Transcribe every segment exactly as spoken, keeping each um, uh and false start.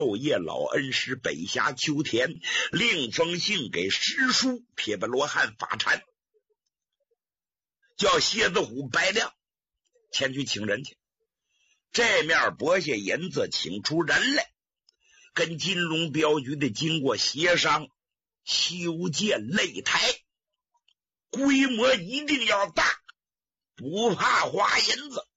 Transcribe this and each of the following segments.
后叶老恩师北下秋田，另封信给师叔撇巴罗汉发禅，叫蝎子虎白亮前去请人去。这面拨下银子请出人来，跟金龙镖局的经过协商，修建擂台，规模一定要大，不怕花银子。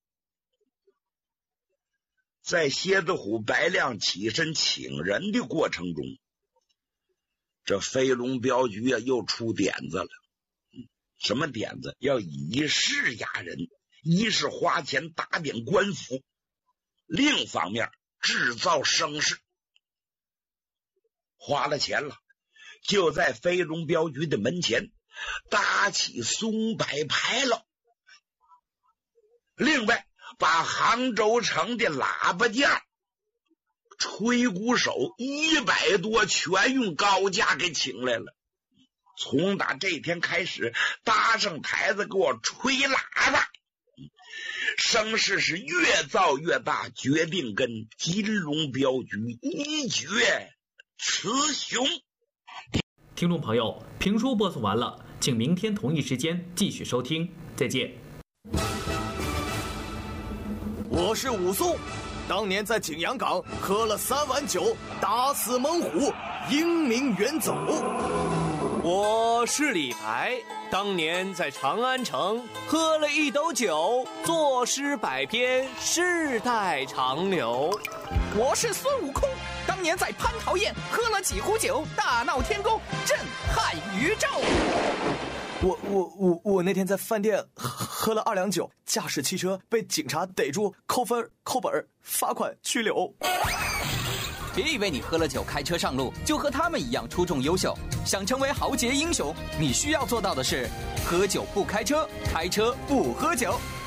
在蝎子虎白亮起身请人的过程中，这飞龙镖局啊又出点子了。什么点子？要以势压人，一是花钱打点官府，另一方面制造声势。花了钱了，就在飞龙镖局的门前搭起松柏牌楼。另外把杭州城的喇叭匠、吹鼓手一百多全用高价给请来了。从打这天开始，搭上台子给我吹喇叭，声势是越造越大，决定跟金龙镖局一决雌雄。 听众朋友，评书播送完了，请明天同一时间继续收听，再见。 我是武松，当年在景阳岗喝了三碗酒，打死猛虎，英名远走。 我是李白，当年在长安城喝了一斗酒，作诗百篇，世代长流。 我是孙悟空，当年在蟠桃宴喝了几壶酒，大闹天宫，震撼宇宙。 我我我我那天在饭店喝了二两酒，驾驶汽车被警察逮住，扣分、扣本、罚款、拘留。 别以为你喝了酒开车上路就和他们一样出众优秀，想成为豪杰英雄，你需要做到的是：喝酒不开车，开车不喝酒。